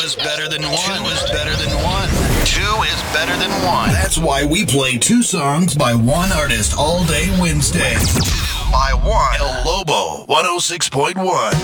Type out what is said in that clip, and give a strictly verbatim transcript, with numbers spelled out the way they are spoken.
is better than one. Two is better than one. Two is better than one. That's why we play two songs by one artist all day Wednesday. Two by one. El Lobo, one oh six point one.